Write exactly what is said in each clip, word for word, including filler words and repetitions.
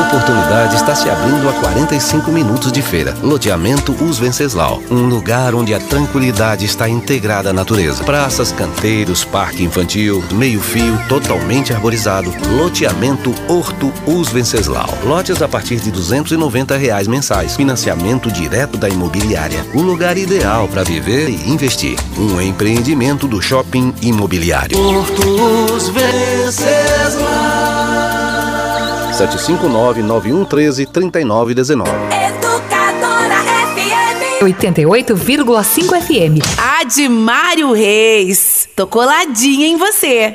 oportunidade está se abrindo a quarenta e cinco minutos de feira. Loteamento Os Venceslau, um lugar onde a tranquilidade está integrada à natureza. Praças, canteiros, parque infantil, meio-fio, totalmente arborizado. Loteamento Horto Os Venceslau. Lotes a partir de duzentos e noventa reais mensais. Financiamento direto da imobiliária. O lugar ideal para viver e investir. Um empreendimento do Shopping Imobiliário. Horto Os Venceslau. sete cinco nove, nove um um três, três nove um nove. Educadora F M oitenta e oito vírgula cinco F M. A de Mário Reis. Tô coladinha em você.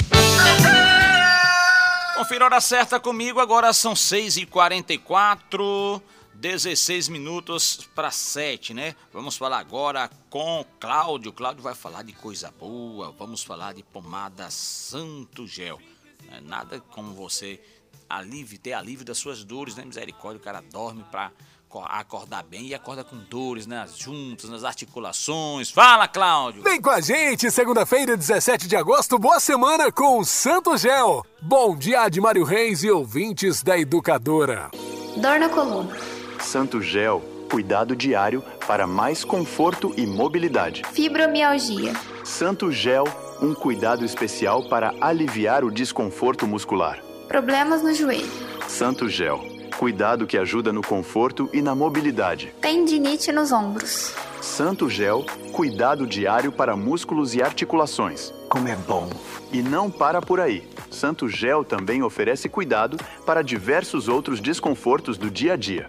Confira a hora certa comigo, agora são seis e quarenta e quatro, dezesseis minutos para sete, né? Vamos falar agora com Cláudio. Cláudio vai falar de coisa boa, vamos falar de pomada Santo Gel. É nada como você alívio, ter alívio das suas dores, né? Misericórdia, o cara dorme pra acordar bem e acorda com dores, né? Nas juntas, nas articulações. Fala, Cláudio! Vem com a gente, segunda-feira, dezessete de agosto, boa semana com o Santo Gel. Bom dia de Mário Reis e ouvintes da Educadora. Dor na coluna. Santo Gel, cuidado diário para mais conforto e mobilidade. Fibromialgia. Santo Gel, um cuidado especial para aliviar o desconforto muscular. Problemas no joelho. Santo Gel, cuidado que ajuda no conforto e na mobilidade. Tendinite nos ombros. Santo Gel, cuidado diário para músculos e articulações. Como é bom! E não para por aí. Santo Gel também oferece cuidado para diversos outros desconfortos do dia a dia.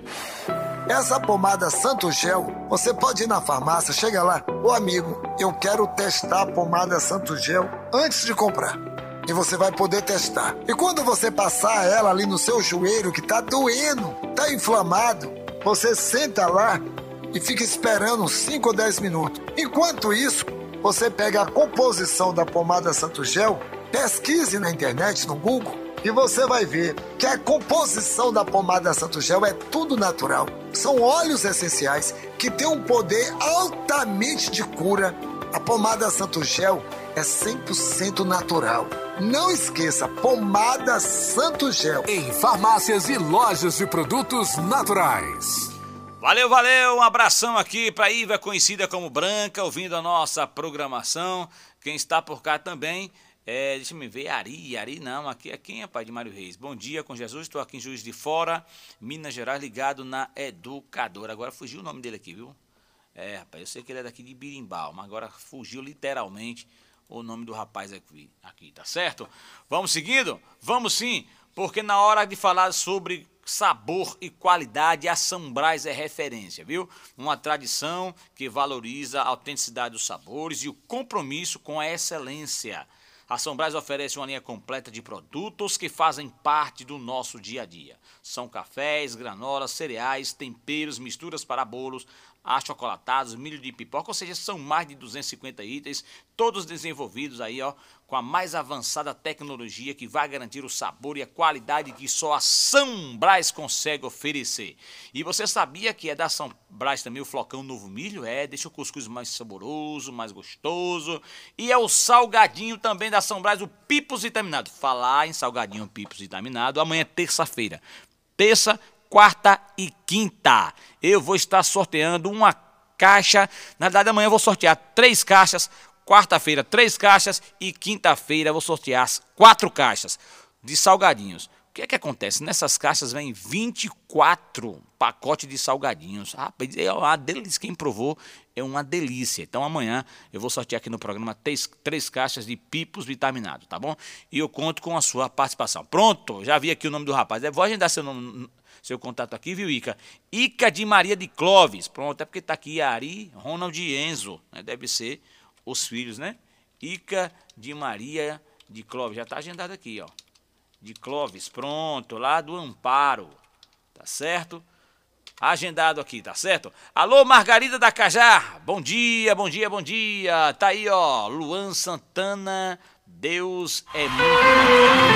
Essa pomada Santo Gel, você pode ir na farmácia, chega lá, ô amigo, eu quero testar a pomada Santo Gel antes de comprar. E você vai poder testar. E quando você passar ela ali no seu joelho, que tá doendo, tá inflamado, você senta lá e fica esperando uns cinco ou dez minutos. Enquanto isso, você pega a composição da pomada Santo Gel, pesquise na internet, no Google, e você vai ver que a composição da pomada Santo Gel é tudo natural. São óleos essenciais que têm um poder altamente de cura. A pomada Santo Gel é cem por cento natural. Não esqueça, pomada Santo Gel. Em farmácias e lojas de produtos naturais. Valeu, valeu, um abração aqui para Iva, conhecida como Branca, ouvindo a nossa programação. Quem está por cá também, é, deixa eu ver, Ari, Ari não, aqui é quem é pai de Mário Reis? Bom dia, com Jesus, estou aqui em Juiz de Fora, Minas Gerais, ligado na Educadora. Agora fugiu o nome dele aqui, viu? É, rapaz, eu sei que ele é daqui de Birimbau, mas agora fugiu literalmente o nome do rapaz aqui, aqui, tá certo? Vamos seguindo? Vamos sim, porque na hora de falar sobre sabor e qualidade, a São Brás é referência, viu? Uma tradição que valoriza a autenticidade dos sabores e o compromisso com a excelência. A São Brás oferece uma linha completa de produtos que fazem parte do nosso dia a dia. São cafés, granolas, cereais, temperos, misturas para bolos, achocolatados, milho de pipoca, ou seja, são mais de duzentos e cinquenta itens, todos desenvolvidos aí, ó, com a mais avançada tecnologia que vai garantir o sabor e a qualidade que só a São Brás consegue oferecer. E você sabia que é da São Brás também o flocão novo milho? É, deixa o cuscuz mais saboroso, mais gostoso. E é o salgadinho também da São Brás, o Pipos Vitaminado. Falar em salgadinho Pipos Vitaminado, amanhã é terça-feira. Terça, quarta e quinta. Eu vou estar sorteando uma caixa. Na verdade, amanhã eu vou sortear três caixas. Quarta-feira, três caixas. E quinta-feira eu vou sortear as quatro caixas de salgadinhos. O que é que acontece? Nessas caixas vem vinte e quatro pacotes de salgadinhos. Rapaz, é uma delícia. Quem provou é uma delícia. Então amanhã eu vou sortear aqui no programa três, três caixas de Pipos Vitaminado, tá bom? E eu conto com a sua participação. Pronto, já vi aqui o nome do rapaz. Eu vou agendar seu nome, seu contato aqui, viu, Ica? Ica de Maria de Clóvis. Pronto, é porque tá aqui Ari, Ronald e Enzo, né? Deve ser os filhos, né? Ica de Maria de Clóvis. Já tá agendado aqui, ó. De Clóvis, pronto, lá do Amparo, tá certo? Agendado aqui, tá certo? Alô, Margarida da Cajá, bom dia, bom dia, bom dia. Tá aí, ó, Luan Santana, Deus é muito...